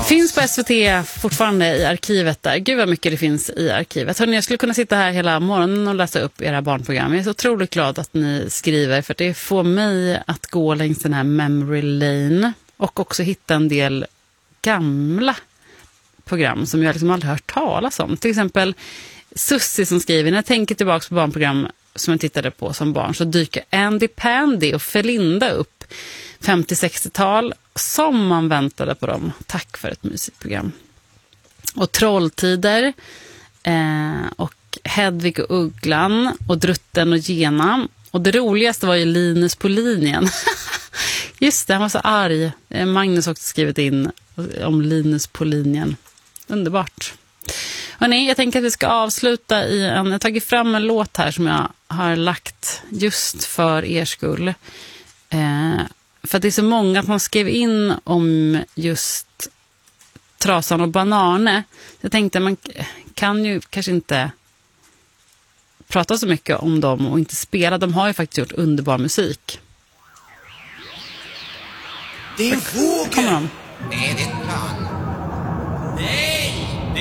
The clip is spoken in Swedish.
Finns på SVT fortfarande i arkivet där. Gud vad mycket det finns i arkivet. Hörrni, jag skulle kunna sitta här hela morgonen och läsa upp era barnprogram. Jag är så otroligt glad att ni skriver, för det får mig att gå längs den här memory lane och också hitta en del gamla program som jag liksom aldrig hört talas om. Till exempel Sussi som skriver: när jag tänker tillbaka på barnprogram som jag tittade på som barn så dyker Andy Pandy och Felinda upp 50-60-tal som man väntade på dem. Tack för ett mysigt program. Och Trolltider och Hedvig och Ugglan och Drutten och Gena. Och det roligaste var ju Linus på linjen. Just det, han var så arg. Magnus har också skrivit in om Linus på linjen. Underbart. Hörrni, jag tänker att vi ska avsluta i jag har tagit fram en låt här som jag har lagt just för er skull. För att det är så många som skrev in om just Trasan och Banane. Jag tänkte man kan ju kanske inte prata så mycket om dem och inte spela. De har ju faktiskt gjort underbar musik. Det är en fågel! Kommer de? Det är ditt plan. Nej!